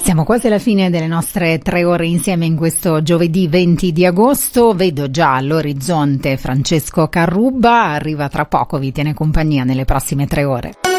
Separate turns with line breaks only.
Siamo quasi alla fine delle nostre 3 ore insieme in questo giovedì 20 di agosto. Vedo già all'orizzonte Francesco Carrubba, arriva tra poco, vi tiene compagnia nelle prossime 3 ore.